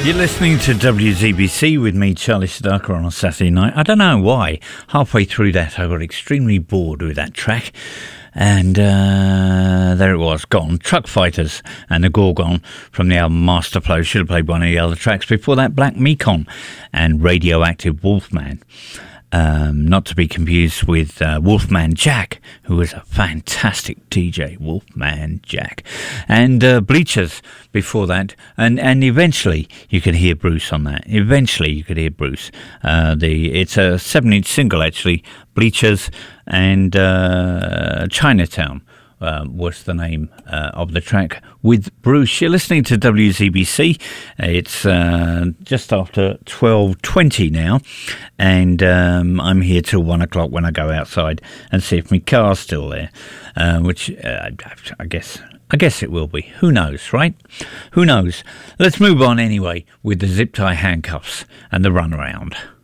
You're listening to WZBC with me, Charlie Sedaka, on a Saturday night. I don't know why. Halfway through that, I got extremely bored with that track. And there it was, gone. Truck Fighters and the Gorgon from the album Masterflow. Should have played one of the other tracks before that, Black Mekon and Radioactive Wolfman. Not to be confused with Wolfman Jack, who was a fantastic DJ, Wolfman Jack. And Bleachers before that. And eventually you could hear Bruce on that. Eventually you could hear Bruce. It's a 7-inch single, actually, Bleachers and Chinatown. Was the name of the track with Bruce. You're listening to WZBC. It's just after 12:20 now, and I'm here till 1 o'clock when I go outside and see if my car's still there, which I guess it will be. Who knows, right? Who knows? Let's move on anyway with the Zip Tie Handcuffs and the Runaround.